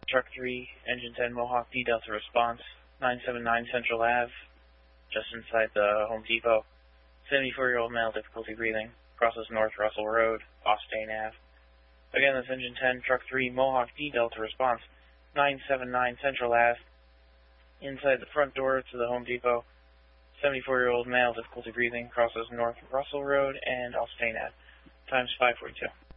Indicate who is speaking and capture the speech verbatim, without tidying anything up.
Speaker 1: Truck three, Engine ten, Mohawk D Delta response, nine seven nine Central Ave, just inside the Home Depot. seventy-four-year-old male, difficulty breathing, crosses North Russell Road, Austin Ave. Again, that's Engine ten, Truck three, Mohawk D Delta response, nine seven nine Central Ave, inside the front door to the Home Depot. seventy-four-year-old male, difficulty breathing, crosses North Russell Road and Austin Ave. Times five forty-two.